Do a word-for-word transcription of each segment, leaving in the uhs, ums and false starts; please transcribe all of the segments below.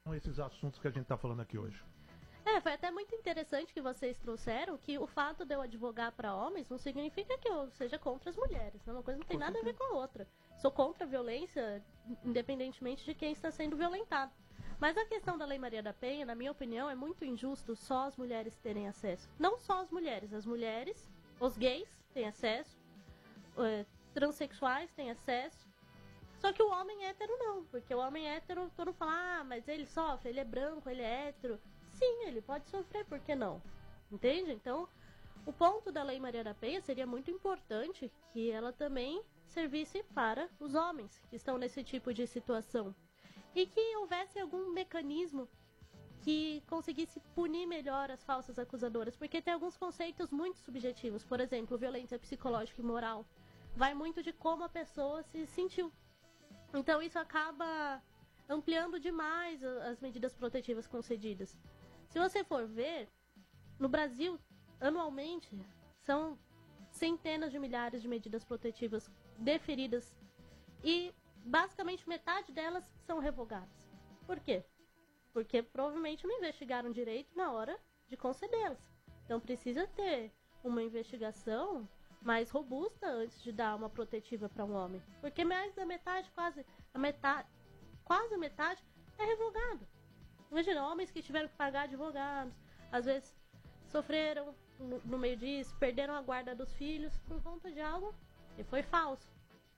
esses assuntos que a gente está falando aqui hoje. É, foi até muito interessante que vocês trouxeram que o fato de eu advogar para homens não significa que eu seja contra as mulheres. Né? Uma coisa não tem nada a ver com a outra. Sou contra a violência, independentemente de quem está sendo violentado. Mas a questão da Lei Maria da Penha, na minha opinião, é muito injusto só as mulheres terem acesso. Não só as mulheres, as mulheres, os gays têm acesso, é, transexuais têm acesso. Só que o homem hétero não, porque o homem hétero, todo mundo fala, ah, mas ele sofre, ele é branco, ele é hétero. Sim, ele pode sofrer, por que não? Entende? Então, o ponto da Lei Maria da Penha seria muito importante que ela também servisse para os homens que estão nesse tipo de situação. E que houvesse algum mecanismo que conseguisse punir melhor as falsas acusadoras, porque tem alguns conceitos muito subjetivos. Por exemplo, violência psicológica e moral. Vai muito de como a pessoa se sentiu. Então isso acaba ampliando demais as medidas protetivas concedidas. Se você for ver, no Brasil, anualmente, são centenas de milhares de medidas protetivas deferidas e basicamente metade delas são revogadas. Por quê? Porque provavelmente não investigaram direito na hora de concedê-las. Então precisa ter uma investigação mais robusta antes de dar uma protetiva para um homem. Porque mais da metade, quase a metade, quase a metade é revogado. Imagina, homens que tiveram que pagar advogados, às vezes sofreram no, no meio disso, perderam a guarda dos filhos por conta de algo que foi falso.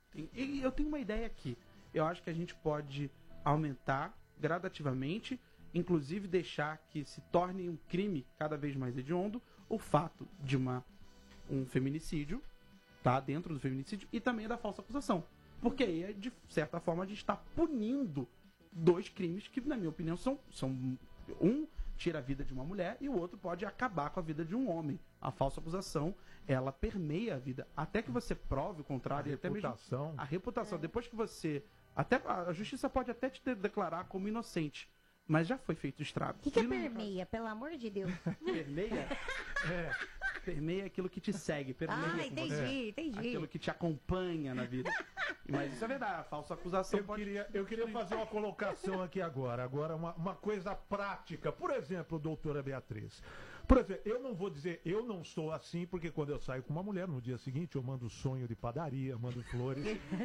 E eu tenho uma ideia aqui. Eu acho que a gente pode aumentar gradativamente, inclusive deixar que se torne um crime cada vez mais hediondo o fato de uma, um feminicídio, tá, dentro do feminicídio, e também da falsa acusação. Porque aí, de certa forma, a gente está punindo dois crimes que, na minha opinião, são, são um tira a vida de uma mulher e o outro pode acabar com a vida de um homem. A falsa acusação, ela permeia a vida. Até que você prove o contrário. A até reputação. Mesmo, a reputação. É. Depois que você... Até, a justiça pode até te declarar como inocente, mas já foi feito estrago. O que, que é permeia, pelo amor de Deus? Permeia? É. Permeia aquilo que te segue. Permeia ah, entendi, você. entendi. Aquilo que te acompanha na vida. Mas isso é verdade, a falsa acusação eu pode... Queria, eu queria fazer uma colocação aqui agora. Agora, uma, uma coisa prática. Por exemplo, doutora Beatriz. Por exemplo, eu não vou dizer, eu não sou assim, porque quando eu saio com uma mulher, no dia seguinte eu mando sonho de padaria, mando flores.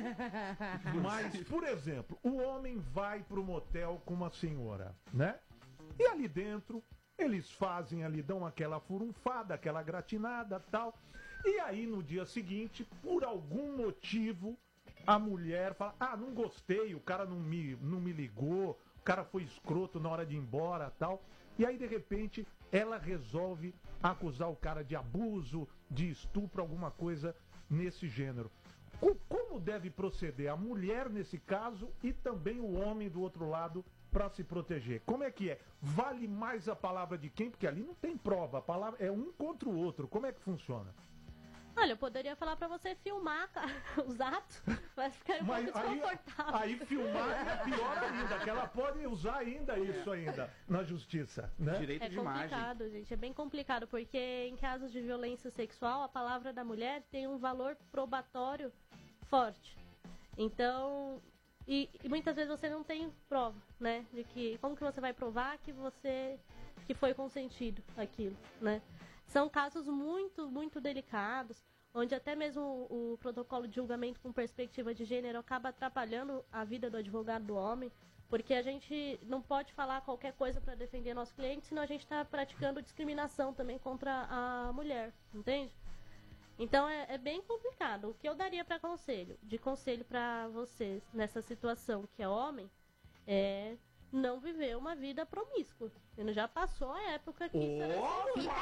Mas, por exemplo, o homem vai pro motel com uma senhora, né? E ali dentro, eles fazem ali, dão aquela furunfada, aquela gratinada, tal. E aí, no dia seguinte, por algum motivo, a mulher fala, ah, não gostei, o cara não me, não me ligou, o cara foi escroto na hora de ir embora, tal. E aí, de repente, ela resolve acusar o cara de abuso, de estupro, alguma coisa nesse gênero. Como deve proceder a mulher nesse caso e também o homem do outro lado para se proteger? Como é que é? Vale mais a palavra de quem? Porque ali não tem prova, a palavra é um contra o outro. Como é que funciona? Olha, eu poderia falar pra você filmar, cara, os atos, mas ficaria um mas pouco aí, desconfortável. Aí filmar é pior ainda, que ela pode usar ainda isso ainda na justiça, né? Direito é de complicado, imagem. gente, é bem complicado, porque em casos de violência sexual, a palavra da mulher tem um valor probatório forte. Então, e, e muitas vezes você não tem prova, né? De que, como que você vai provar que você, que foi consentido aquilo, né? São casos muito, muito delicados, onde até mesmo o, o protocolo de julgamento com perspectiva de gênero acaba atrapalhando a vida do advogado do homem, porque a gente não pode falar qualquer coisa para defender nosso cliente, senão a gente está praticando discriminação também contra a mulher, entende? Então é, é bem complicado. O que eu daria para conselho, de conselho para vocês nessa situação que é homem, é não viver uma vida promíscua. Ele já passou a época que isso era Oh! Fica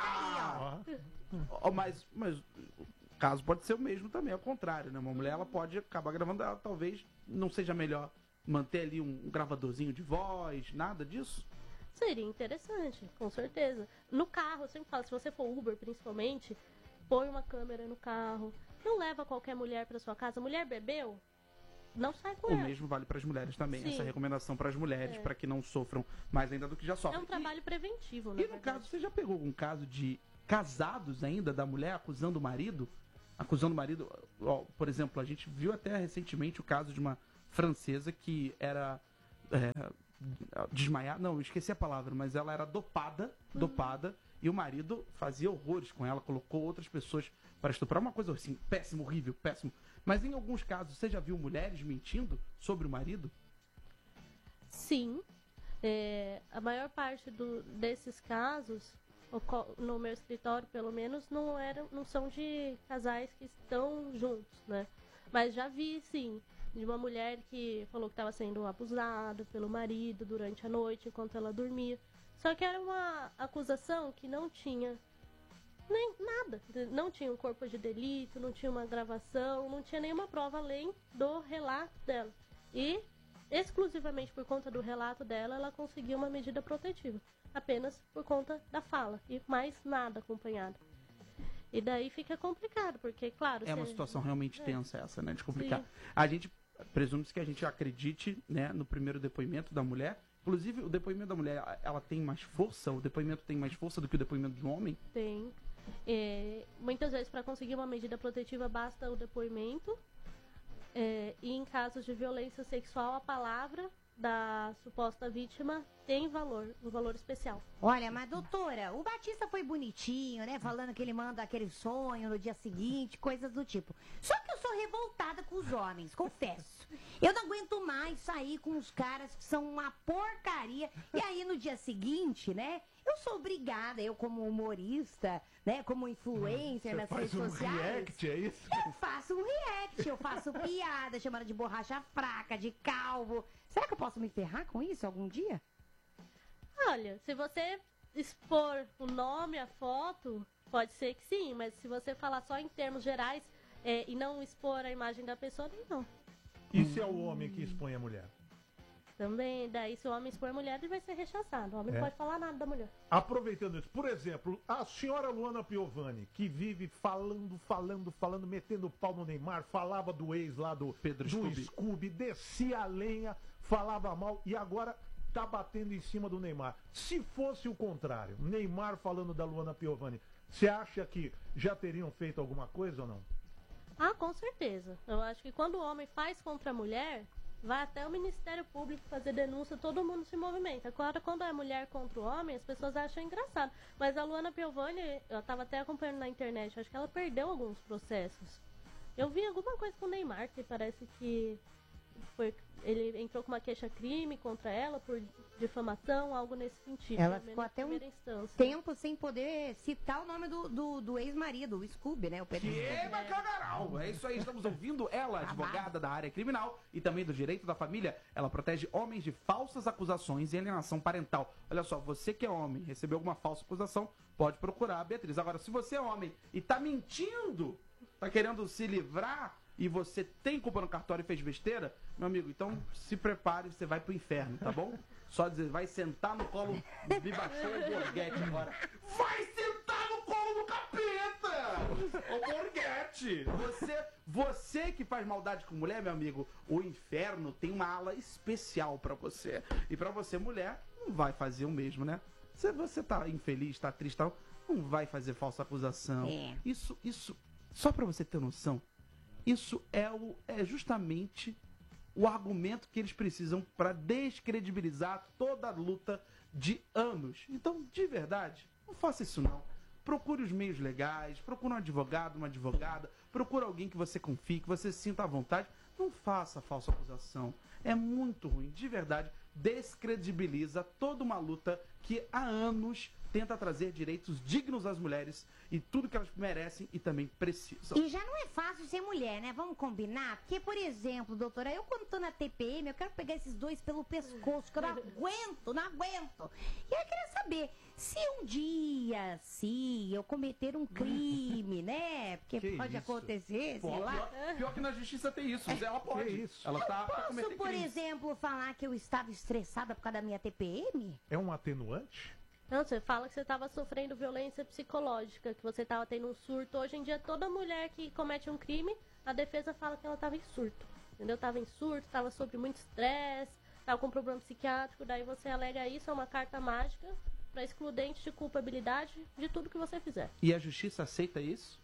a dica aí, ó. Oh, mas, mas o caso pode ser o mesmo também, ao contrário, né? Uma mulher, ela pode acabar gravando, ela talvez não seja melhor manter ali um, um gravadorzinho de voz, nada disso? Seria interessante, com certeza. No carro, eu sempre falo, se você for Uber principalmente, põe uma câmera no carro. Não leva qualquer mulher para sua casa. Mulher bebeu? Não sai com o ela. O mesmo vale para as mulheres também. Sim. Essa recomendação para as mulheres, É. para que não sofram mais ainda do que já sofrem. É um trabalho preventivo, E, né? e no caso, você já pegou algum caso de casados ainda, da mulher acusando o marido? Acusando o marido... Ó, por exemplo, a gente viu até recentemente o caso de uma francesa que era... É, desmaiada, não, eu esqueci a palavra, mas ela era dopada, Uhum. dopada, e o marido fazia horrores com ela, colocou outras pessoas para estuprar, uma coisa assim, péssimo, horrível, péssimo. Mas em alguns casos, você já viu mulheres mentindo sobre o marido? Sim. É, a maior parte do, desses casos, oco- no meu escritório pelo menos, não, eram, não são de casais que estão juntos, né? Mas já vi, sim, de uma mulher que falou que estava sendo abusada pelo marido durante a noite, enquanto ela dormia. Só que era uma acusação que não tinha nem nada. Não tinha um corpo de delito, não tinha uma gravação, não tinha nenhuma prova além do relato dela. E, exclusivamente por conta do relato dela, ela conseguiu uma medida protetiva. Apenas por conta da fala. E mais nada acompanhado. E daí fica complicado, porque, claro... É uma você- situação realmente É. tensa essa, né? De complicar. Sim. A gente presume-se que a gente acredite, né, no primeiro depoimento da mulher. Inclusive, o depoimento da mulher, ela tem mais força? O depoimento tem mais força do que o depoimento de um homem? Tem. É, muitas vezes, para conseguir uma medida protetiva, basta o depoimento. É, e em casos de violência sexual, a palavra da suposta vítima tem valor, um valor especial. Olha, mas doutora, o Batista foi bonitinho, né? Falando que ele manda aquele sonho no dia seguinte, coisas do tipo. Só que eu sou revoltada com os homens, confesso. Eu não aguento mais sair com os caras que são uma porcaria. E aí no dia seguinte, né? Eu sou obrigada, eu como humorista, né? Como influencer Você nas faz redes um sociais. react, é isso? Eu faço um react, eu faço piada, chamando de borracha fraca, de calvo. Será que eu posso me ferrar com isso algum dia? Olha, se você expor o nome, a foto, pode ser que sim, mas se você falar só em termos gerais é, e não expor a imagem da pessoa, não. E se é o homem que expõe a mulher? Também, daí se o homem expor a mulher, ele vai ser rechaçado. O homem É. não pode falar nada da mulher. Aproveitando isso, por exemplo, a senhora Luana Piovani, que vive falando, falando, falando, metendo pau no Neymar, falava do ex lá do Pedro do Scooby. Scooby, descia a lenha, falava mal e agora tá batendo em cima do Neymar. Se fosse o contrário, Neymar falando da Luana Piovani, você acha que já teriam feito alguma coisa ou não? Ah, com certeza. Eu acho que quando o homem faz contra a mulher, vai até o Ministério Público fazer denúncia, todo mundo se movimenta. Agora, quando é mulher contra o homem, as pessoas acham engraçado. Mas a Luana Piovani, eu tava até acompanhando na internet, acho que ela perdeu alguns processos. Eu vi alguma coisa com o Neymar, que parece que foi, ele entrou com uma queixa-crime contra ela por difamação, algo nesse sentido. Ela pelo menos ficou na até um primeira instância. Tempo sem poder citar o nome do, do, do ex-marido, o Scooby, né? O Pedro Que Scooby. bacanal! É isso aí, estamos ouvindo ela, advogada da área criminal e também do direito da família. Ela protege homens de falsas acusações e alienação parental. Olha só, você que é homem, recebeu alguma falsa acusação, pode procurar a Beatriz. Agora, se você é homem e tá mentindo, tá querendo se livrar e você tem culpa no cartório e fez besteira, meu amigo, então se prepare, você vai pro inferno, tá bom? Só dizer, vai sentar no colo, me baixou o Borghetti agora. Vai sentar no colo do capeta! Ô Borghetti! Você, você que faz maldade com mulher, meu amigo, o inferno tem uma ala especial pra você. E pra você, mulher, não vai fazer o mesmo, né? Se você tá infeliz, tá triste, tal, não vai fazer falsa acusação. É. Isso, isso, só pra você ter noção, isso é, o, é justamente o argumento que eles precisam para descredibilizar toda a luta de anos. Então, de verdade, não faça isso não. Procure os meios legais, procure um advogado, uma advogada, procure alguém que você confie, que você sinta à vontade. Não faça falsa acusação. É muito ruim, de verdade. Descredibiliza toda uma luta que há anos tenta trazer direitos dignos às mulheres e tudo que elas merecem e também precisam. E já não é fácil ser mulher, né? Vamos combinar? Porque, por exemplo, doutora, eu quando tô na T P M, eu quero pegar esses dois pelo pescoço, que eu não aguento, não aguento. E eu queria saber, se um dia, se eu cometer um crime, né? Porque Que pode isso? acontecer, Pô, sei lá. pior, pior que na justiça tem isso, ela pode. Que isso? Ela tá pra Posso, cometer por crime. exemplo, falar que eu estava estressada por causa da minha T P M? É um atenuante? Não, você fala que você estava sofrendo violência psicológica, que você estava tendo um surto. Hoje em dia, toda mulher que comete um crime, a defesa fala que ela estava em surto. Entendeu? Estava em surto, estava sob muito estresse, estava com problema psiquiátrico. Daí você alega isso, é uma carta mágica para excludente de culpabilidade de tudo que você fizer. E a justiça aceita isso?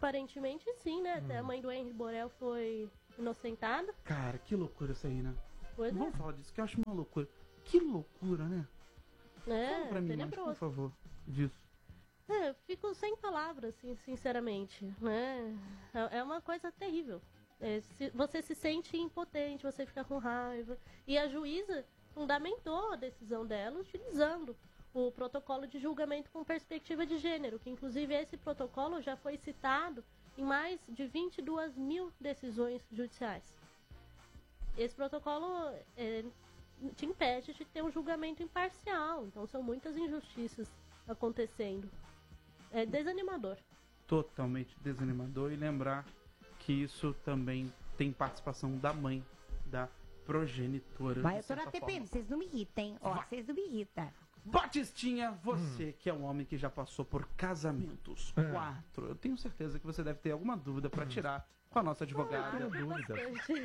Aparentemente sim, né? Até a mãe do Henry Borel foi inocentada. Cara, que loucura isso aí, né? Pois Vamos falar disso, que eu acho uma loucura. Que loucura, né? é. Fala pra É, mim mais, tenebroso. por favor, disso. É, eu fico sem palavras, assim, sinceramente, né? É, é uma coisa terrível. É, se- você se sente impotente, você fica com raiva. E a juíza fundamentou a decisão dela utilizando o protocolo de julgamento com perspectiva de gênero, que inclusive esse protocolo já foi citado em mais de vinte e duas mil decisões judiciais. Esse protocolo é, te impede de ter um julgamento imparcial, então são muitas injustiças acontecendo. É desanimador. Totalmente desanimador. E lembrar que isso também tem participação da mãe, da progenitora. Vai, de eu tô na certa T P M, forma. vocês não me irritem. Ó, Vai. vocês não me irritam. Batistinha, você que é um homem que já passou por casamentos, É. quatro, eu tenho certeza que você deve ter alguma dúvida pra tirar com a nossa advogada. Tenho dúvidas.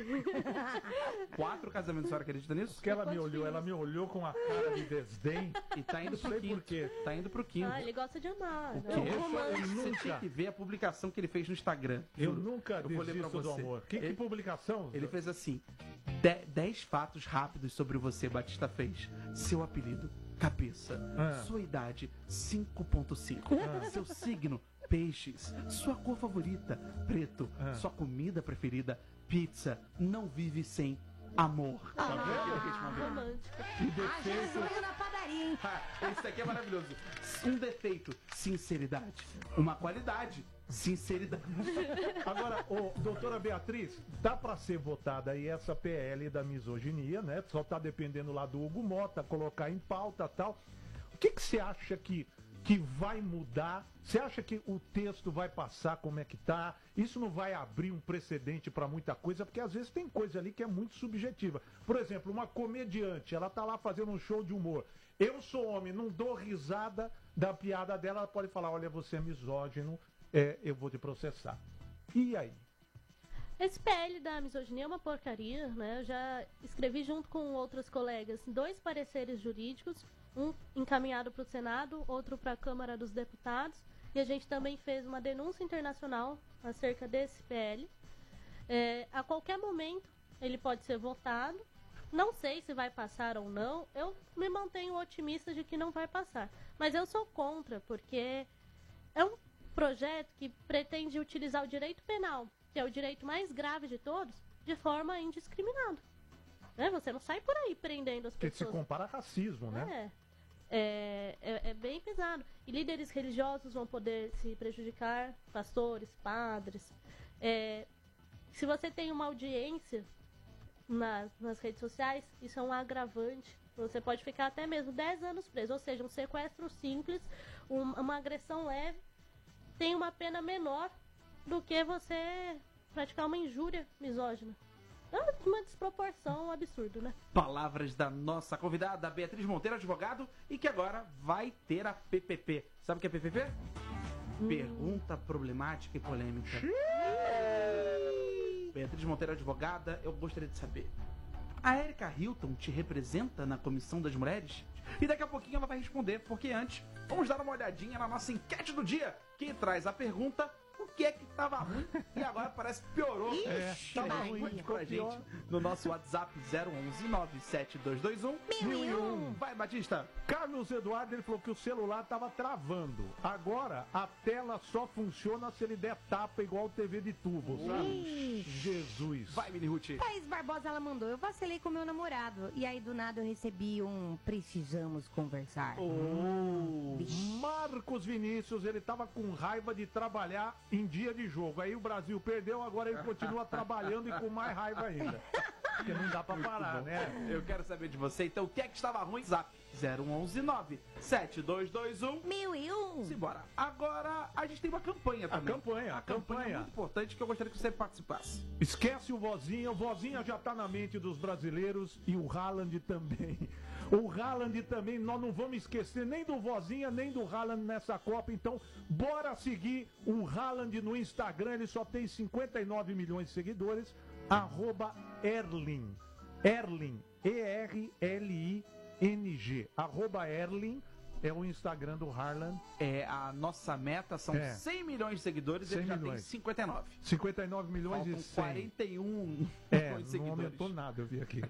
Quatro casamentos, a senhora acredita nisso? Porque ela me olhou, ela me olhou com a cara de desdém. E tá indo Não pro sei quinto. por quê. Tá indo pro quinto. Ah, ele gosta de amar. O né? quê? Um romance. Eu Você nunca- tinha que ver a publicação que ele fez no Instagram. Eu juro. nunca Eu vou ler pra desisto do você. amor. Que, que Ele- publicação? Ele fez assim: de- dez fatos rápidos sobre você, Batista fez. Seu apelido, cabeça. Ah. Sua idade, cinco ponto cinco. Seu signo, peixes. Sua cor favorita, preto. Ah. Sua comida preferida, pizza. Não vive sem amor. Tá Aqui, vendo? aqui, deixa eu ver. Romântico. Que Ah, defeito. Jesus na padaria, hein? Ah, esse aqui é maravilhoso. Um defeito, sinceridade. Uma qualidade, sinceridade. Agora, ô, doutora Beatriz, dá pra ser votada aí essa P L da misoginia, né? Só tá dependendo lá do Hugo Mota, colocar em pauta e tal. O que que você acha que, que vai mudar? Você acha que o texto vai passar como é que tá? Isso não vai abrir um precedente pra muita coisa? Porque às vezes tem coisa ali que é muito subjetiva. Por exemplo, uma comediante, ela tá lá fazendo um show de humor. Eu sou homem, não dou risada da piada dela, ela pode falar, olha, você é misógino, é, eu vou te processar. E aí? Esse P L da misoginia é uma porcaria, né? Eu já escrevi junto com outros colegas dois pareceres jurídicos, um encaminhado para o Senado, outro para a Câmara dos Deputados, e a gente também fez uma denúncia internacional acerca desse P L. É, a qualquer momento ele pode ser votado. Não sei se vai passar ou não. Eu me mantenho otimista de que não vai passar. Mas eu sou contra, porque é um projeto que pretende utilizar o direito penal, que é o direito mais grave de todos, de forma indiscriminada. Né? Você não sai por aí prendendo as Porque se pessoas. compara a racismo, né? É. É, é, é bem pesado. E líderes religiosos vão poder se prejudicar, pastores, padres. É, se você tem uma audiência nas, nas redes sociais, isso é um agravante. Você pode ficar até mesmo dez anos preso. Ou seja, um sequestro simples, um- uma agressão leve, tem uma pena menor do que você praticar uma injúria misógina. É uma desproporção, um absurdo, né? Palavras da nossa convidada, Beatriz Monteiro, advogado, e que agora vai ter a P P P. Sabe o que é P P P? Pergunta problemática e polêmica. Beatriz Monteiro, advogada, eu gostaria de saber. A Erika Hilton te representa na Comissão das Mulheres? E daqui a pouquinho ela vai responder, porque antes, vamos dar uma olhadinha na nossa enquete do dia, que traz a pergunta: o que é que tava ruim e agora parece que piorou. É, tava Responde ruim, pra ficou gente pior. no nosso WhatsApp zero onze nove sete dois dois um Mil e um. Vai, Batista. Carlos Eduardo, ele falou que o celular tava travando. Agora, a tela só funciona se ele der tapa igual T V de tubo, sabe? Jesus. Vai, Mini Ruth. Thaís Barbosa, ela mandou. Eu vacilei com meu namorado. E aí, do nada, eu recebi um precisamos conversar. Oh. Marcos Vinícius, ele tava com raiva de trabalhar em dia de jogo. Aí o Brasil perdeu, agora ele continua trabalhando e com mais raiva ainda. Porque não dá pra parar, né? Eu quero saber de você, então, o que é que estava ruim? Zap zero onze nove sete dois dois um Mil e um. Simbora. Agora, a gente tem uma campanha também. campanha, a a campanha. campanha. é muito importante que eu gostaria que você participasse. Esquece o Vozinha, o Vozinha já tá na mente dos brasileiros e o Haaland também. O Haaland também, nós não vamos esquecer nem do Vozinha, nem do Haaland nessa Copa, então bora seguir o Haaland no Instagram, ele só tem cinquenta e nove milhões de seguidores, arroba Erling, Erling, E R L I N G, arroba Erling, é o Instagram do Harlan. É, a nossa meta são É. cem milhões de seguidores e ele cem já milhões. tem cinquenta e nove. cinquenta e nove milhões Faltam e cem. quarenta e um É, milhões de não seguidores. aumentou nada, eu vi aqui.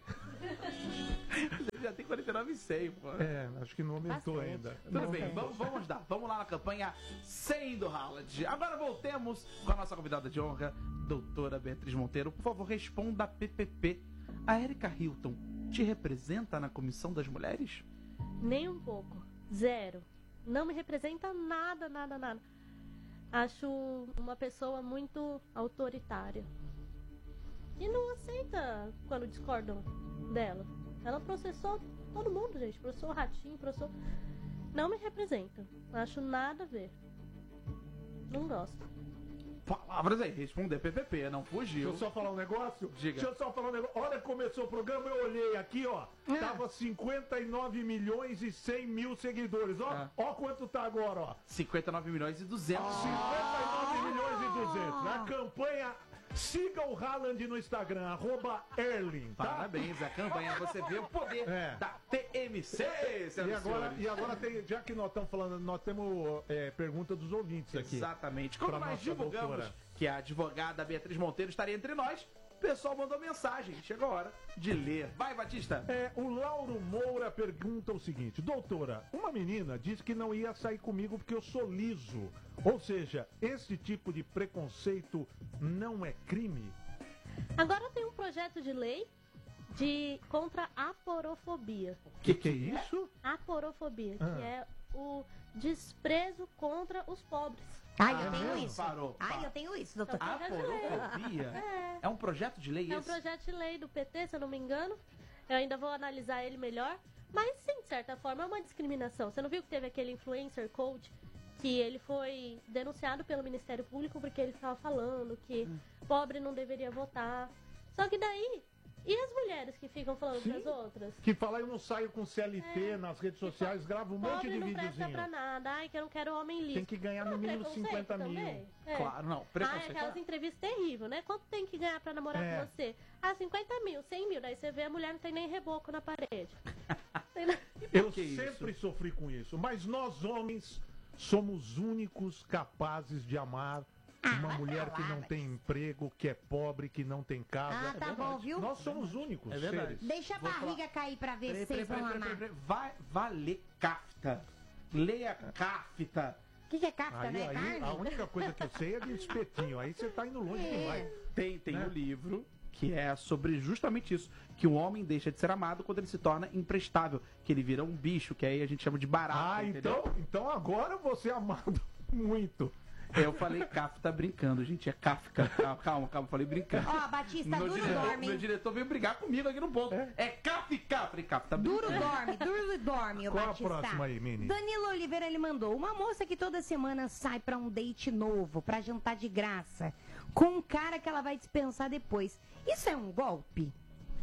Ele já tem quarenta e nove e cem, pô. É, acho que não aumentou Bastante. ainda. Tudo Não, bem, não. vamos, vamos dar. Vamos lá na campanha cem do Haaland. Agora voltemos com a nossa convidada de honra, doutora Beatriz Monteiro. Por favor, responda a P P P. A Erika Hilton te representa na Comissão das Mulheres? Nem um pouco. Zero. Não me representa nada, nada, nada. Acho uma pessoa muito autoritária. E não aceita quando discordam dela. Ela processou todo mundo, gente. Processou o Ratinho, processou... Não me representa. Acho nada a ver. Não gosto. Palavras aí, responder P P P, não Deixa fugiu. eu só falar um negócio? Diga. Deixa eu só falar um negócio. Olha, começou o programa, eu olhei aqui, ó. Tava cinquenta e nove milhões e cem mil seguidores. Ó, Ah. ó quanto tá agora, ó. cinquenta e nove milhões e duzentos. cinquenta e nove milhões e duzentos. Na campanha, siga o Haaland no Instagram, arroba Erling, tá? Parabéns, a campanha você vê o poder É. da T M C, E senhoras agora, senhores. e agora tem, já que nós estamos falando, nós temos é, pergunta dos ouvintes aqui. Exatamente. Quando Pra nós nossa divulgamos doutora. que a advogada Beatriz Monteiro estaria entre nós, o pessoal mandou mensagem. Chegou a hora de ler. Vai, Batista. É, o Lauro Moura pergunta o seguinte: doutora, uma menina disse que não ia sair comigo porque eu sou liso. Ou seja, esse tipo de preconceito não é crime? Agora tem um projeto de lei de contra a aporofobia. O que, que é isso? Aporofobia, Ah. que é o desprezo contra os pobres. Ai, Ah, eu tenho mesmo? isso. Parou, Ai, parou. eu tenho isso, doutor. Então, Aporofobia É. é um projeto de lei É um esse? projeto de lei do P T, se eu não me engano. Eu ainda vou analisar ele melhor. Mas sim, de certa forma, é uma discriminação. Você não viu que teve aquele influencer coach que ele foi denunciado pelo Ministério Público porque ele ficava falando que pobre não deveria votar. Só que daí, e as mulheres que ficam falando Sim. pras outras? Que fala eu não saio com C L T nas redes sociais, gravo um monte Pobre de não presta videozinho. pra nada. Ai, que eu não quero homem liso. Tem que ganhar no Não, mínimo preconceito cinquenta mil. também. É. Claro, não. Ah, Preconceito. aquelas entrevistas terríveis, né? Quanto tem que ganhar pra namorar É. com você? Ah, cinquenta mil, cem mil. Daí você vê a mulher não tem nem reboco na parede. Tem na- Eu que sempre isso? sofri com isso. Mas nós, homens, somos únicos capazes de amar uma vai mulher pra que lá, não vai. tem emprego, que é pobre, que não tem casa. Ah, tá bom, viu? Nós somos únicos É verdade. seres. Deixa a Vou barriga cair pra ver Peraí, se peraí, vocês vão peraí, peraí, amar. peraí. Vai, vai ler Kafta. Leia Kafta. O que, que é kafta, Aí, né? aí, Carne? a única coisa que eu sei é de espetinho. Aí você tá indo longe É. demais. Tem, tem Né? um livro que é sobre justamente isso, que o homem deixa de ser amado quando ele se torna imprestável, que ele vira um bicho, que aí a gente chama de barato, Ah, entendeu? então, então agora você é amado muito. Eu falei Kafta brincando, gente, é Kafka. Calma, calma, calma, falei brincando. Ó, Batista, meu, duro diretor, dorme. meu diretor veio brigar comigo aqui no ponto. É? É, Kafka, falei Kafta Duro brincando. dorme, duro dorme, o Qual a Batista. próxima aí, Mini? Danilo Oliveira, ele mandou. Uma moça que toda semana sai pra um date novo, pra jantar de graça, com um cara que ela vai dispensar depois. Isso é um golpe?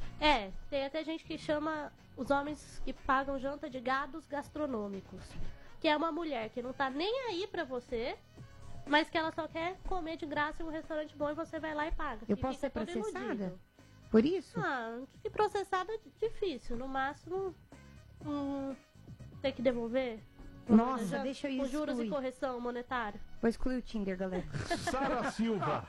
É, tem até gente que chama os homens que pagam janta de gados gastronômicos. Que é uma mulher que não tá nem aí pra você, mas que ela só quer comer de graça em um restaurante bom e você vai lá e paga. Eu E posso fica ser todo processada? iludido. Por isso? Ah, que processada é difícil. No máximo, hum, ter que devolver. Nossa, Já- deixa eu Com juros e excluir. correção monetária. Vou excluir o Tinder, galera. Sara Silva.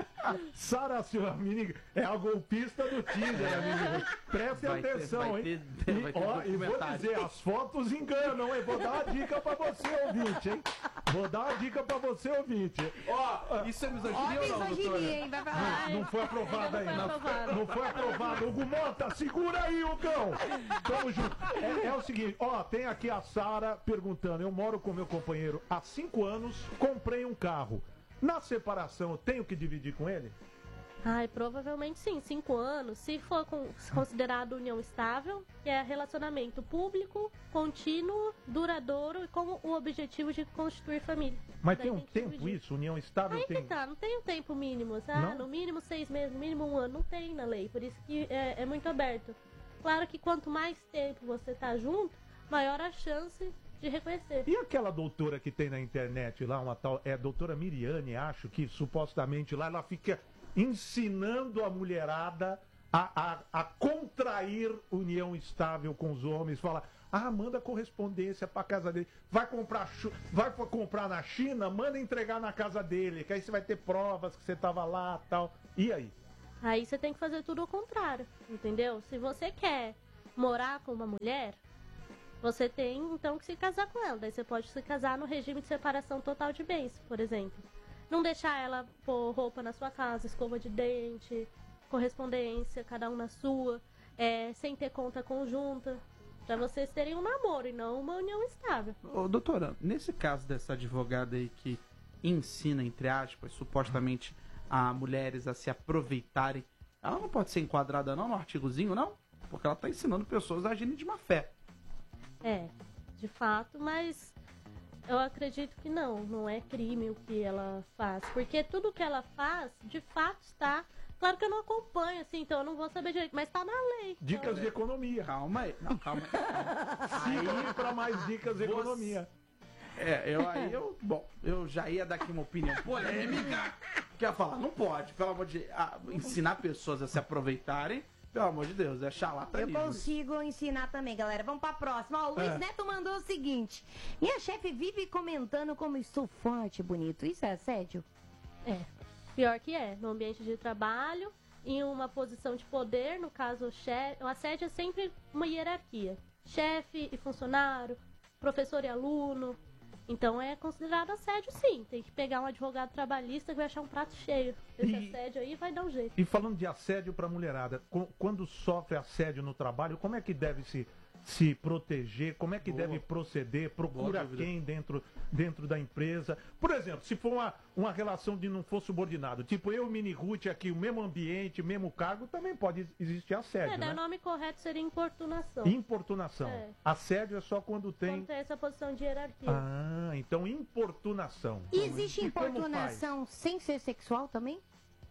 Sara Silva, menina, é a golpista do Tinder, amigo. Preste Vai ter- atenção, vai hein? ter- e, vai ter ó, e vou documentário. dizer, as fotos enganam, hein? Vou dar uma dica pra você, ouvinte, hein? Vou dar uma dica pra você, ouvinte. Ó, isso é Ó, misoginia ou não, doutora? misoginia, hein? Vai falar. Não foi aprovado ainda ainda. não foi aprovado. Não foi aprovado. Hugo Mota, segura aí, Hugão. Tamo junto. É, é o seguinte, ó, tem aqui a Sara perguntando. Eu moro com meu companheiro há cinco anos, comprei um carro. Na separação, eu tenho que dividir com ele? Ai, provavelmente sim, cinco anos. Se for com- considerado união estável, que é relacionamento público, contínuo, duradouro e com o objetivo de constituir família. Mas Daí tem um que tempo dividir. isso? União estável Aí tem... que tá, não tem um tempo mínimo. Ah, Não? no mínimo seis meses, no mínimo um ano. Não tem na lei, por isso que é, é muito aberto. Claro que quanto mais tempo você tá junto, maior a chance de reconhecer. E aquela doutora que tem na internet lá, uma tal, é a doutora Miriane, acho que supostamente lá ela fica ensinando a mulherada a, a, a contrair união estável com os homens, fala, ah, manda correspondência pra casa dele, vai comprar, vai comprar na China, manda entregar na casa dele, que aí você vai ter provas que você tava lá e tal. E aí? Aí você tem que fazer tudo ao contrário, entendeu? Se você quer morar com uma mulher, você tem então que se casar com ela. Daí você pode se casar no regime de separação total de bens, por exemplo. Não deixar ela pôr roupa na sua casa, escova de dente, correspondência, cada um na sua, é, sem ter conta conjunta, pra vocês terem um namoro e não uma união estável. Ô, doutora, nesse caso dessa advogada aí que ensina, entre aspas, supostamente a mulheres a se aproveitarem, ela não pode ser enquadrada não no artigozinho, não? Porque ela está ensinando pessoas a agirem de má fé. É, de fato, mas eu acredito que não, não é crime o que ela faz, porque tudo que ela faz, de fato, está... Claro que eu não acompanho, assim, então eu não vou saber direito, mas tá na lei. Dicas então... de economia. Calma aí. Não, calma aí. Aí para mais dicas de Você... economia. É, eu aí, eu, bom, eu já ia dar aqui uma opinião polêmica. Quer falar, não pode, pelo amor de a, ensinar pessoas a se aproveitarem, pelo amor de Deus, é charlatanismo. Eu consigo ensinar também, galera. Vamos pra próxima. Ó, o Luiz É. Neto mandou o seguinte: minha chefe vive comentando como estou forte e bonito. Isso é assédio? É, pior que é, no ambiente de trabalho, em uma posição de poder, no caso o chefe, o assédio é sempre uma hierarquia. Chefe e funcionário, professor e aluno. Então é considerado assédio, sim. Tem que pegar um advogado trabalhista que vai achar um prato cheio desse E- assédio aí e vai dar um jeito. E falando de assédio para mulherada, co- quando sofre assédio no trabalho, como é que deve se, se proteger? Como é que Boa. deve proceder? Procura Boa dúvida. quem dentro, dentro da empresa? Por exemplo, se for uma, uma relação de não for subordinado, tipo eu e Mini Ruth aqui, o mesmo ambiente, o mesmo cargo, também pode existir assédio, É, daí né? o nome correto seria importunação. Importunação. É. Assédio é só quando tem... Quando tem essa posição de hierarquia. Ah, então importunação. E existe E como importunação sem ser sexual também?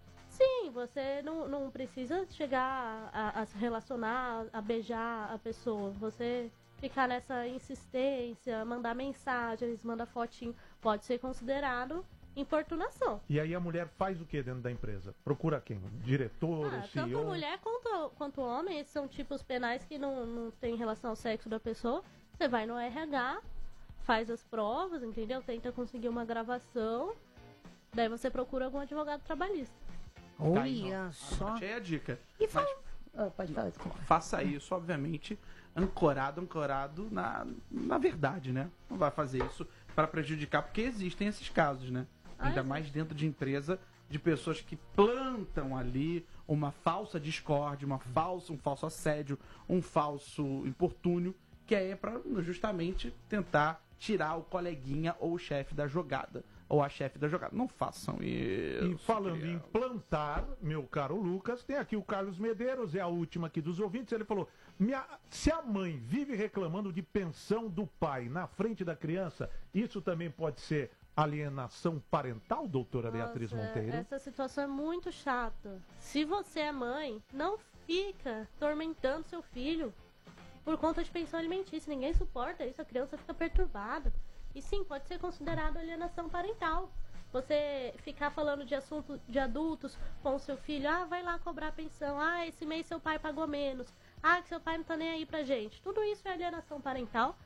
Sim, você não, não precisa chegar a, a se relacionar, a beijar a pessoa. Você ficar nessa insistência, mandar mensagens, mandar fotinho, pode ser considerado importunação. E aí a mulher faz o que dentro da empresa? Procura quem? O diretor, Ah, o C E O? tanto mulher quanto, quanto homem, esses são tipos penais que não, não tem relação ao sexo da pessoa. Você vai no R H, faz as provas, entendeu? Tenta conseguir uma gravação, daí você procura algum advogado trabalhista. Tá aí, Olha ó. só. Anote aí a dica. E Mas fala... Ah, pode falar, desculpa. faça isso, obviamente, ancorado, ancorado na, na verdade, né? Não vai fazer isso para prejudicar, porque existem esses casos, né? Ah, Ainda existe. mais dentro de empresa, de pessoas que plantam ali uma falsa discórdia, uma falsa, um falso assédio, um falso importúnio, que é para justamente tentar tirar o coleguinha ou o chefe da jogada, ou a chefe da jogada. Não façam isso. E falando em criança. plantar, meu caro Lucas, tem aqui o Carlos Medeiros, é a última aqui dos ouvintes. Ele falou: "Minha- se a mãe vive reclamando de pensão do pai na frente da criança, isso também pode ser alienação parental, doutora Beatriz Nossa, Monteiro?" essa situação é muito chata. Se você é mãe, não fica tormentando seu filho por conta de pensão alimentícia. Ninguém suporta isso, a criança fica perturbada. E sim, pode ser considerado alienação parental. Você ficar falando de assunto de adultos com o seu filho, ah, vai lá cobrar pensão, ah, esse mês seu pai pagou menos, ah, que seu pai não tá nem aí pra gente. Tudo isso é alienação parental.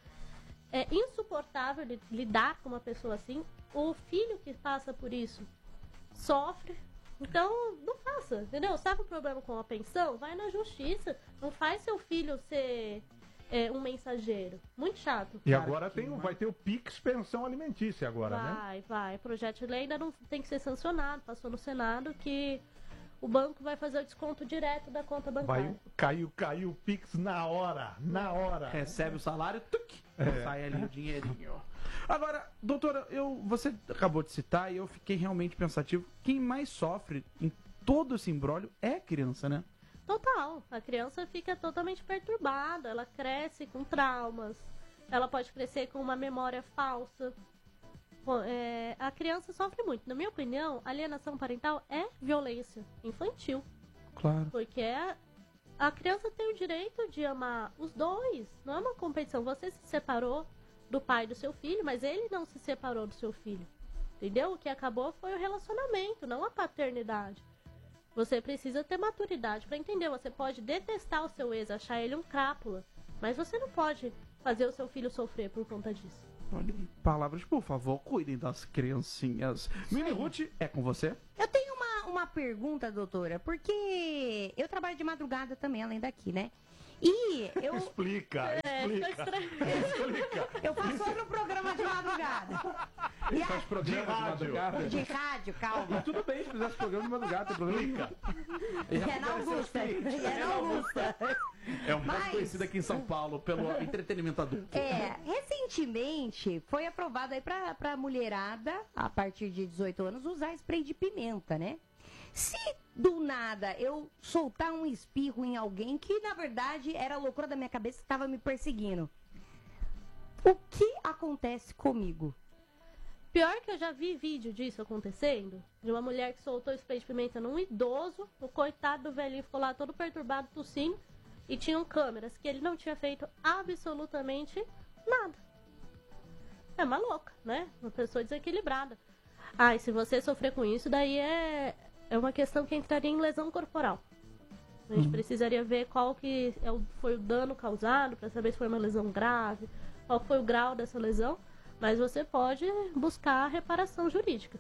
É insuportável li- lidar com uma pessoa assim. O filho que passa por isso sofre. Então, não faça, entendeu? Sabe o problema com a pensão? Vai na justiça. Não faz seu filho ser é, um mensageiro. Muito chato. E Cara, agora que tem, o- uma- vai ter o Pix Pensão Alimentícia agora, né? Vai, vai. O projeto de lei ainda não tem que ser sancionado. Passou no Senado que o banco vai fazer o desconto direto da conta bancária. Vai, caiu, caiu o Pix na hora, na hora. Recebe o salário, tuc, É. sai ali o dinheirinho. Agora, doutora, eu, você acabou de citar e eu fiquei realmente pensativo. Quem mais sofre em todo esse imbróglio é a criança, né? Total. A criança fica totalmente perturbada. Ela cresce com traumas. Ela pode crescer com uma memória falsa. Bom, é, a criança sofre muito. Na minha opinião, alienação parental é violência infantil. Claro. Porque a, a criança tem o direito de amar os dois. Não é uma competição. Você se separou do pai do seu filho, mas ele não se separou do seu filho. Entendeu? O que acabou foi o relacionamento, não a paternidade. Você precisa ter maturidade para entender. Você pode detestar o seu ex, achar ele um crápula, mas você não pode fazer o seu filho sofrer por conta disso. Olha, palavras, por favor, cuidem das criancinhas. Mini Ruth, é com você? Eu tenho uma, uma pergunta, doutora, porque eu trabalho de madrugada também, além daqui, né? E eu... Explica, É, explica. ficou estranho. Explica. Eu faço outro programa de madrugada. E Ele a- faz programa De de, rádio. madrugada? De rádio, calma. Tudo bem, se fizesse programa de madrugada, tem problema nenhum. Ele já É na conheceu os Augusta. clientes. É na Augusta. É um mais Mas- conhecido aqui em São Paulo pelo entretenimento adulto. É, recentemente foi aprovado aí pra, pra mulherada, a partir de dezoito anos, usar spray de pimenta, né? Se do nada eu soltar um espirro em alguém que, na verdade, era a loucura da minha cabeça que estava me perseguindo, o que acontece comigo? Pior que eu já vi vídeo disso acontecendo, de uma mulher que soltou spray de pimenta num idoso, o coitado do velhinho ficou lá todo perturbado, tossindo, e tinham câmeras que ele não tinha feito absolutamente nada. É uma louca, né? Uma pessoa desequilibrada. Ah, e se você sofrer com isso, daí é, é uma questão que entraria em lesão corporal. A gente precisaria ver qual que é o, foi o dano causado, para saber se foi uma lesão grave, qual foi o grau dessa lesão. Mas você pode buscar a reparação jurídica.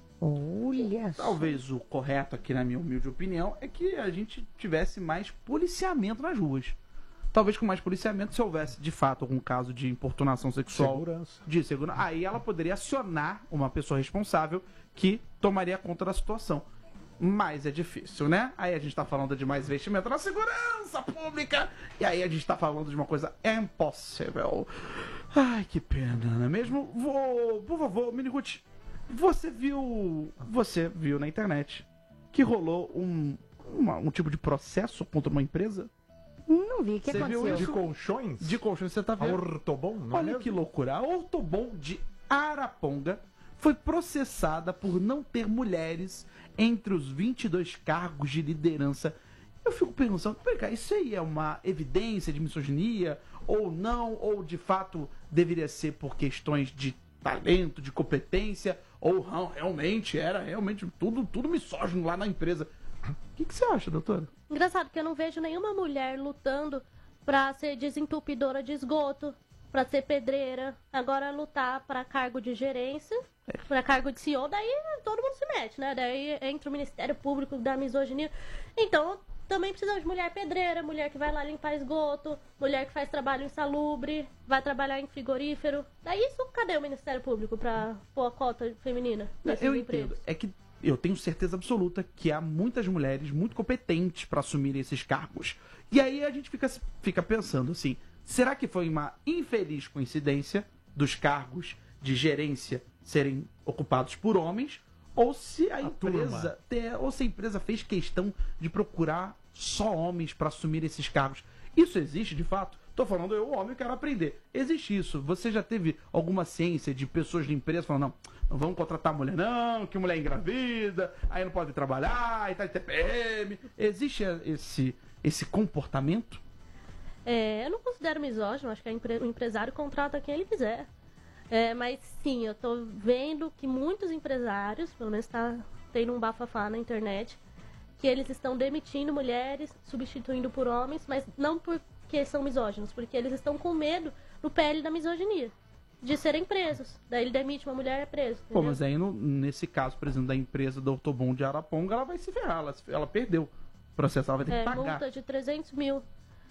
Olha só. Talvez o correto aqui, na minha humilde opinião, é que a gente tivesse mais policiamento nas ruas. Talvez com mais policiamento, se houvesse de fato algum caso de importunação sexual, Segurança. de segurança, aí ela poderia acionar uma pessoa responsável que tomaria conta da situação. Mas é difícil, né? Aí a gente tá falando de mais investimento na segurança pública. E aí a gente tá falando de uma coisa impossível. Ai, que pena, não é mesmo? Vou, por favor, Mini Ruth, você viu. Você viu na internet que rolou um, uma- um tipo de processo contra uma empresa? Não vi, o que Você viu aconteceu? De isso? colchões? De colchões, você tá A vendo? Ortobon, não é Olha mesmo? que loucura. A Ortobon de Araponga foi processada por não ter mulheres entre os vinte e dois cargos de liderança. Eu fico pensando, peraí, cara, isso aí é uma evidência de misoginia? Ou não? Ou de fato deveria ser por questões de talento, de competência? Ou não, realmente era realmente tudo, tudo misógino lá na empresa? O que, que você acha, doutora? Engraçado que eu não vejo nenhuma mulher lutando pra ser desentupidora de esgoto, pra ser pedreira, agora lutar pra cargo de gerência, pra cargo de C E O, daí todo mundo se mete, né? Daí entra o Ministério Público da misoginia. Então, também precisamos de mulher pedreira, mulher que vai lá limpar esgoto, mulher que faz trabalho insalubre, vai trabalhar em frigorífero. Daí isso, cadê o Ministério Público pra pôr a cota feminina nesses Eu empregos? entendo. É que eu tenho certeza absoluta que há muitas mulheres muito competentes para assumirem esses cargos. E aí a gente fica, fica pensando assim, será que foi uma infeliz coincidência dos cargos de gerência serem ocupados por homens? Ou se a, A empresa te- ou se a empresa fez questão de procurar só homens para assumir esses cargos? Isso existe de fato? Tô falando eu, homem, quero aprender. Existe isso. Você já teve alguma ciência de pessoas de empresa falando, não, não vamos contratar mulher não, que mulher engravida, aí não pode trabalhar, aí tá de T P M. Existe esse, esse comportamento? É, eu não considero misógino, acho que a empre- o empresário contrata quem ele quiser. É, mas sim, eu tô vendo que muitos empresários, pelo menos tá tendo um bafafá na internet, que eles estão demitindo mulheres, substituindo por homens, mas não porque são misóginos, porque eles estão com medo do P L da misoginia, de serem presos. Daí ele demite uma mulher e é preso. Pô, entendeu? mas aí no- nesse caso, por exemplo, da empresa do Ortobon de Araponga, ela vai se ferrar, ela, se- ela perdeu o processo, ela vai ter É, que pagar. multa de trezentos mil.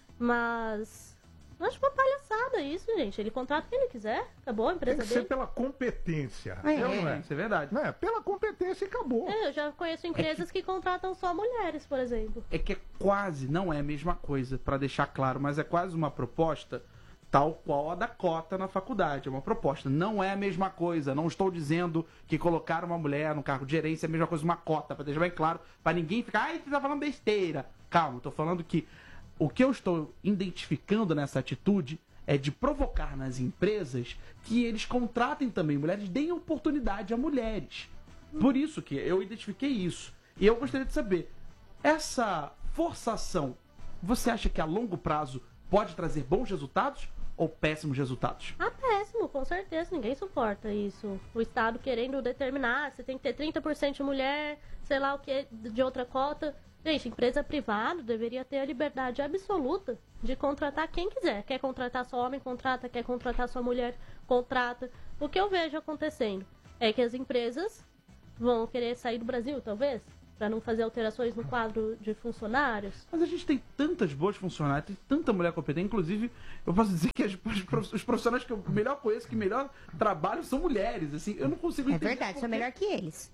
Mas eu acho uma palhaçada isso, gente. Ele contrata quem ele quiser. Acabou a Tem empresa que ser dele. pela competência. É. É ou não é? Isso é verdade. Não é? Pela competência e acabou. É, eu já conheço empresas que contratam só mulheres, por exemplo. É que é quase, não é a mesma coisa, para deixar claro, mas é quase uma proposta tal qual a da cota na faculdade. É uma proposta, não é a mesma coisa. Não estou dizendo que colocar uma mulher no cargo de gerência é a mesma coisa que uma cota, para deixar bem claro, para ninguém ficar, ai, você tá falando besteira. Calma, estou falando que o que eu estou identificando nessa atitude é de provocar nas empresas que eles contratem também mulheres, deem oportunidade a mulheres. Por isso que eu identifiquei isso. E eu gostaria de saber, essa forçação, você acha que a longo prazo pode trazer bons resultados? ou péssimos resultados? Ah, péssimo, com certeza, ninguém suporta isso. O Estado querendo determinar, você tem que ter trinta por cento de mulher, sei lá o que, de outra cota. Gente, empresa privada deveria ter a liberdade absoluta de contratar quem quiser. Quer contratar só homem, contrata. Quer contratar só mulher, contrata. O que eu vejo acontecendo é que as empresas vão querer sair do Brasil, talvez, para não fazer alterações no quadro de funcionários. Mas a gente tem tantas boas funcionárias, tem tanta mulher competente. Inclusive, eu posso dizer que as, os profissionais que eu melhor conheço, que melhor trabalham, são mulheres. Assim, eu não consigo É entender. verdade, sou porque... melhor que eles.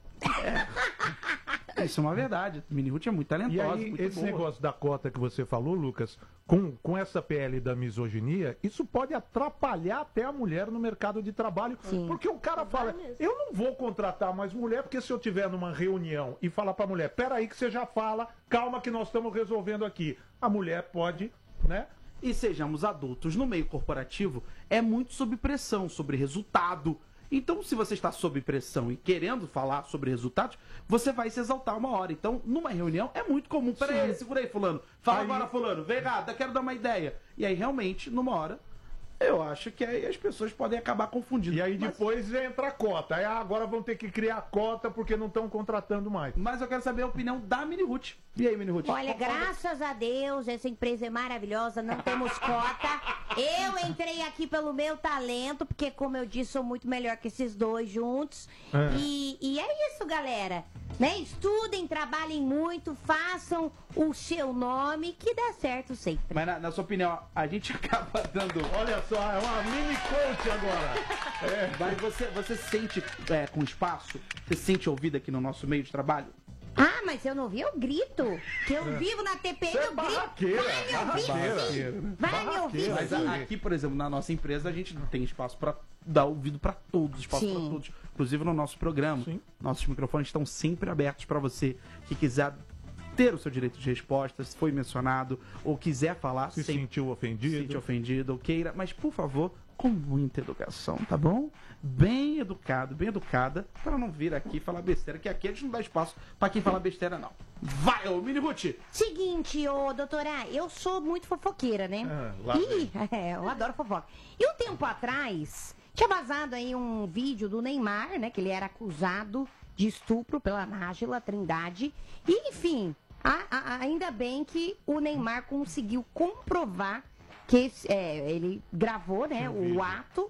É, isso é uma verdade. Mini Ruth é muito talentosa, E aí, muito esse boa. negócio da cota que você falou, Lucas, com, com essa P L da misoginia, isso pode atrapalhar até a mulher no mercado de trabalho. Sim. Porque o cara fala, mesmo. eu não vou contratar mais mulher, porque se eu tiver numa reunião e falar pra mulher, peraí que você já fala, calma que nós estamos resolvendo aqui. A mulher pode, né? E sejamos adultos, no meio corporativo é muito sob pressão, sobre resultado. Então, se você está sob pressão e querendo falar sobre resultados, você vai se exaltar uma hora. Então, numa reunião é muito comum. Peraí, segura aí, fulano. Fala Aí- agora, fulano. Vem cá, quero dar uma ideia. E aí, realmente, numa hora, eu acho que aí as pessoas podem acabar confundindo. E aí Mas- depois entra a cota. Aí ah, agora vão ter que criar cota porque não estão contratando mais. Mas eu quero saber a opinião da Mini Ruth. E aí, Mini Ruth? Olha, Qual- qual- graças a Deus, essa empresa é maravilhosa, não temos cota. Eu entrei aqui pelo meu talento, porque, como eu disse, sou muito melhor que esses dois juntos. É. E, e é isso, galera. Né? Estudem, trabalhem muito, façam o seu nome, que dá certo sempre. Mas na, na sua opinião, a gente acaba dando... Olha só, é uma mini coach agora. É. Mas você, você se sente é, com espaço? Você se sente ouvido aqui no nosso meio de trabalho? Ah, mas se eu não vi, eu grito. Que eu vivo na T P M, Você é eu grito. barraqueira, Vai me ouvir, barraqueira. sim. Vai me ouvir, Mas sim. a- aqui, por exemplo, na nossa empresa, a gente não tem espaço para dar ouvido para todos, espaço Sim. para todos. Inclusive no nosso programa. Sim. Nossos microfones estão sempre abertos para você que quiser ter o seu direito de resposta, se foi mencionado, ou quiser falar, Se sem sentiu se ofendido. sentir ofendido, ou queira, mas por favor, com muita educação, tá bom? Bem educado, bem educada, para não vir aqui falar besteira, que aqui a gente não dá espaço para quem fala besteira, não. Vai, ô Mini Ruth! Seguinte, ô doutora, eu sou muito fofoqueira, né? Ah, lá Ih, é, eu adoro fofoca. E um tempo atrás, tinha vazado aí um vídeo do Neymar, né? Que ele era acusado de estupro pela Nájila Trindade. E, enfim, a- a- ainda bem que o Neymar conseguiu comprovar que esse- é, ele gravou, né, o vídeo. ato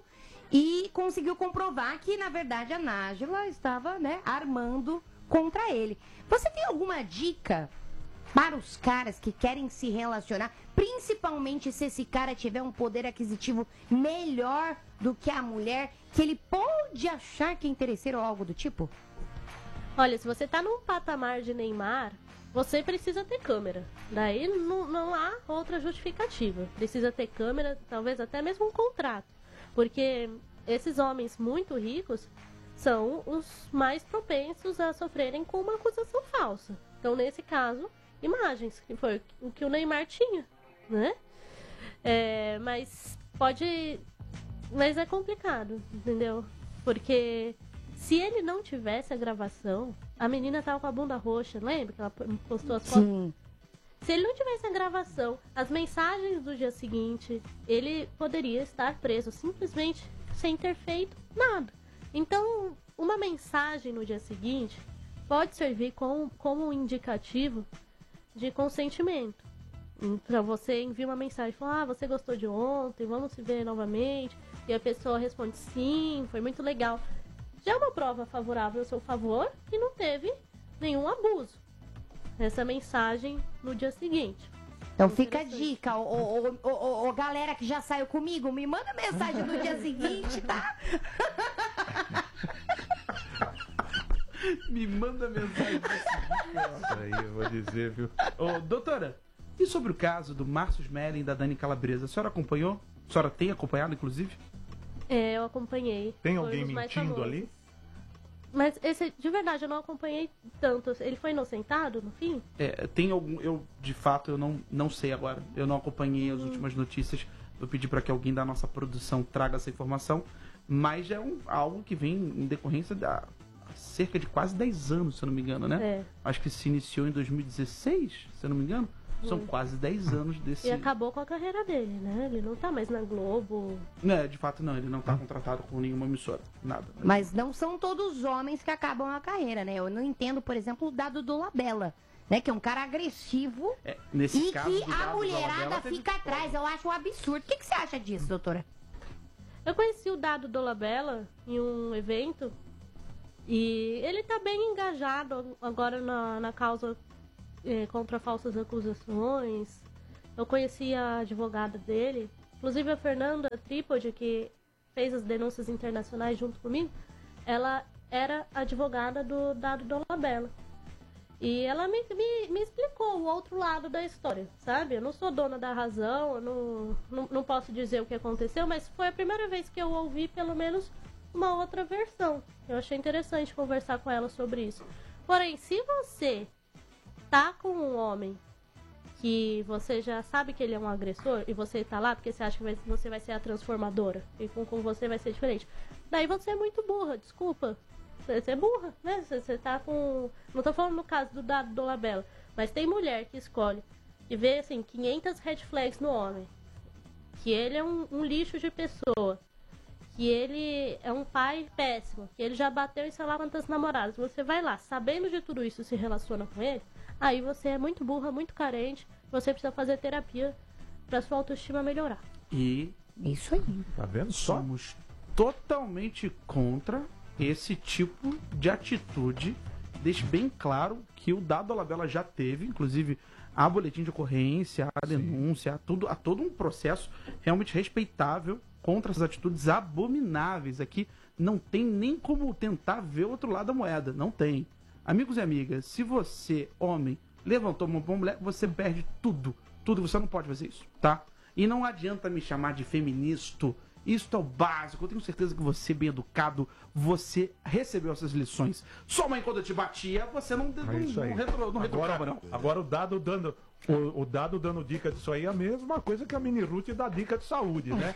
e conseguiu comprovar que, na verdade, a Nájila estava, né, armando contra ele. Você tem alguma dica para os caras que querem se relacionar, principalmente se esse cara tiver um poder aquisitivo melhor do que a mulher, que ele pode achar que é interesseiro ou algo do tipo? Olha, se você tá num patamar de Neymar, você precisa ter câmera. Daí não, não há outra justificativa. Precisa ter câmera, talvez até mesmo um contrato. Porque esses homens muito ricos são os mais propensos a sofrerem com uma acusação falsa. Então, nesse caso, imagens, que foi o que o Neymar tinha, né? É, mas pode... Mas é complicado, entendeu? Porque se ele não tivesse a gravação, a menina tava com a bunda roxa, lembra que ela postou as fotos? Sim. Se ele não tivesse a gravação, as mensagens do dia seguinte, ele poderia estar preso simplesmente sem ter feito nada. Então, uma mensagem no dia seguinte pode servir com, como um indicativo de consentimento. Então, você envia uma mensagem, fala, ah, você gostou de ontem, vamos se ver novamente. E a pessoa responde, sim, foi muito legal. Já é uma prova favorável ao seu favor e não teve nenhum abuso. Essa mensagem no dia seguinte. Então fica a Interessante. dica, ô, ô, ô, ô, ô, galera que já saiu comigo, me manda mensagem no dia seguinte, tá? Me manda mensagem. Isso aí eu vou dizer, viu? Ô, doutora, e sobre o caso do Márcio Smelling e da Dani Calabresa? A senhora acompanhou? A senhora tem acompanhado, inclusive? É, eu acompanhei. Tem Foi alguém um dos mais mentindo famosos. ali? Mas esse, de verdade, eu não acompanhei tanto. Ele foi inocentado no fim? É, tem algum. Eu, de fato, eu não, não sei agora. Eu não acompanhei as últimas notícias. Eu pedi para que alguém da nossa produção traga essa informação. Mas é um, algo que vem em decorrência da há cerca de quase dez anos, se eu não me engano, né? É. Acho que se iniciou em dois mil e dezesseis, se eu não me engano. São quase dez anos desse... E acabou com a carreira dele, né? Ele não tá mais na Globo. É, de fato não, ele não tá contratado com nenhuma emissora, nada. Mas não são todos os homens que acabam a carreira, né? Eu não entendo, por exemplo, o Dado do Labella, né? Que é um cara agressivo É, nesse e caso que do a Dado mulherada Dolabella, teve- fica atrás. Eu acho um absurdo. O que, que você acha disso, doutora? Eu conheci o Dado Dolabella em um evento e ele tá bem engajado agora na, na causa eh, contra falsas acusações. Eu conheci a advogada dele, inclusive a Fernanda Trípode, que fez as denúncias internacionais junto comigo, ela era advogada do Dado Dolabella. E ela me, me, me explicou o outro lado da história, sabe? Eu não sou dona da razão, eu não, não, não posso dizer o que aconteceu, mas foi a primeira vez que eu ouvi pelo menos uma outra versão. Eu achei interessante conversar com ela sobre isso. Porém, se você tá com um homem que você já sabe que ele é um agressor e você tá lá porque você acha que vai, você vai ser a transformadora e com, com você vai ser diferente, daí você é muito burra, desculpa. Você é burra, né? Você, você tá com... Não tô falando no caso do Dado Dolabella, mas tem mulher que escolhe e vê, assim, quinhentas red flags no homem. Que ele é um, um lixo de pessoa. Que ele é um pai péssimo. Que ele já bateu em sei lá quantas namoradas. Você vai lá, sabendo de tudo isso, se relaciona com ele, aí você é muito burra, muito carente. Você precisa fazer terapia pra sua autoestima melhorar. E Isso aí. Tá vendo só? somos totalmente contra esse tipo de atitude. Deixe bem claro que o Dado Dolabella já teve, inclusive, há boletim de ocorrência, há denúncia, há, tudo, há todo um processo realmente respeitável contra essas atitudes abomináveis. Aqui não tem nem como tentar ver o outro lado da moeda, não tem. Amigos e amigas, se você, homem, levantou uma mão mulher, você perde tudo, tudo, você não pode fazer isso, tá? E não adianta me chamar de feminista. Isso é o básico. Eu tenho certeza que você, bem educado, você recebeu essas lições. Sua mãe, quando te batia, você não, não, É isso aí. não, retro, não Agora, retrucava, não. agora o dado dando o, o dado dando dica disso aí é a mesma coisa que a Mini Ruth dá dica de saúde, né?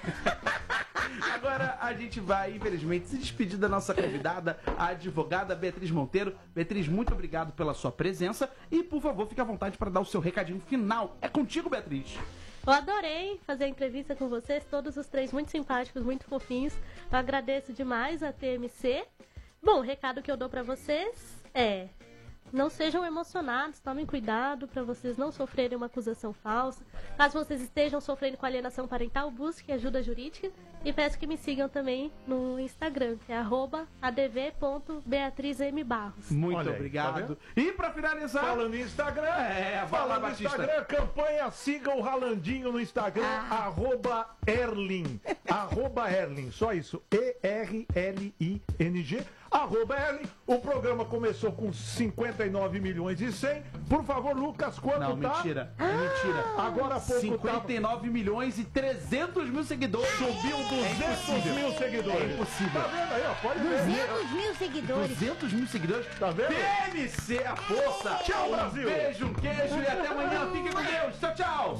Agora a gente vai, infelizmente, se despedir da nossa convidada, a advogada Beatriz Monteiro. Beatriz, muito obrigado pela sua presença e, por favor, fique à vontade para dar o seu recadinho final. É contigo, Beatriz. Eu adorei fazer a entrevista com vocês, todos os três muito simpáticos, muito fofinhos. Eu agradeço demais a T M C. Bom, o recado que eu dou pra vocês é: não sejam emocionados, tomem cuidado para vocês não sofrerem uma acusação falsa. Caso vocês estejam sofrendo com alienação parental, busque ajuda jurídica e peço que me sigam também no Instagram, que é arroba adv ponto beatrizmbarros. Muito Olha aí, obrigado. tá e para finalizar, Falando em Instagram, É, vai lá, falando em Batista. Instagram, campanha, siga o Ralandinho no Instagram, arroba Erlin, arroba Erlin, só isso, E R L I N G, arroba Erlin. O programa começou com cinquenta e nove milhões e cem. Por favor, Lucas, quanto não, tá? mentira, é mentira. Agora há pouco cinquenta e nove milhões e trezentos mil seguidores. subiu duzentos mil seguidores. É impossível. Tá vendo aí, ó? Pode ver. duzentos mil seguidores. duzentos mil seguidores. Tá vendo? T M C, a força. Tchau, Um Brasil. beijo, um queijo e até amanhã. Fiquem com Deus. Tchau, tchau.